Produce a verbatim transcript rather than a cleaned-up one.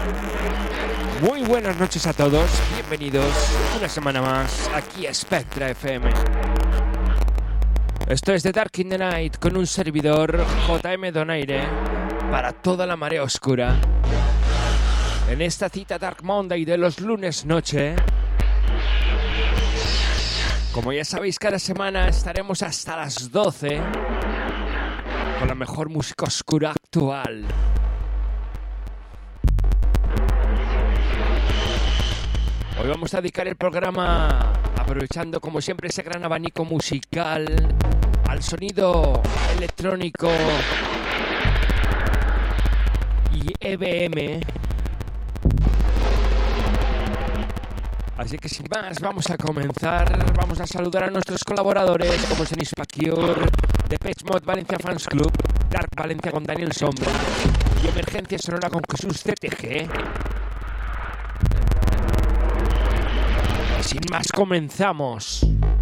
Muy buenas noches a todos, bienvenidos una semana más aquí a Spectra F M. Esto es The Dark in the Night con un servidor J M Donaire para toda la marea oscura. En esta cita Dark Monday de los lunes noche, como ya sabéis, cada semana estaremos hasta las doce con la mejor música oscura actual. Hoy vamos a dedicar el programa, aprovechando como siempre ese gran abanico musical, al sonido electrónico y E B M. Así que sin más, vamos a comenzar. Vamos a saludar a nuestros colaboradores, como es en Ispacure, Depeche Mode Valencia Fans Club, Dark Valencia con Daniel Sombra y Emergencia Sonora con Jesús C T G. Sin más, comenzamos.